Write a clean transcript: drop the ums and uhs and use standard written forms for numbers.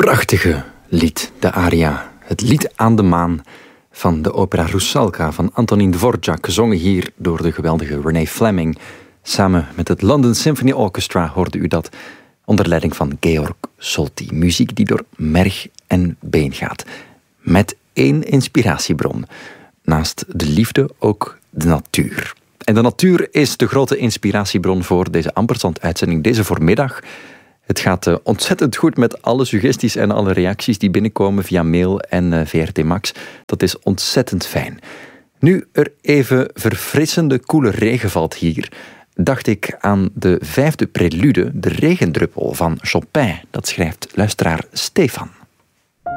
prachtige lied, de aria. Het lied aan de maan van de opera Rusalka van Antonín Dvořák, gezongen hier door de geweldige Renee Fleming. Samen met het London Symphony Orchestra hoorde u dat onder leiding van Georg Solti. Muziek die door merg en been gaat. Met één inspiratiebron. Naast de liefde ook de natuur. En de natuur is de grote inspiratiebron voor deze Ampersand-uitzending deze voormiddag. Het gaat ontzettend goed met alle suggesties en alle reacties die binnenkomen via mail en VRT Max. Dat is ontzettend fijn. Nu er even verfrissende, koele regen valt hier, dacht ik aan de 5e prelude, de regendruppel van Chopin. Dat schrijft luisteraar Stefan.